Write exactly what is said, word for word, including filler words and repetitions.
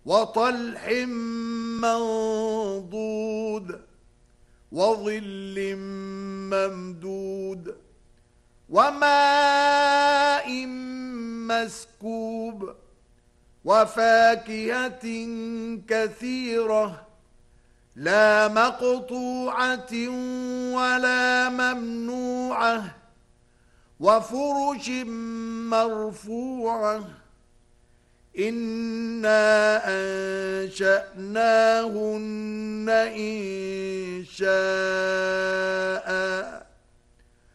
وطلح منضود وظل ممدود وماء مسكوب وفاكهة كثيرة لا مقطوعة ولا ممنوعة وفرش مرفوعة إنا أنشأناهن إن شاء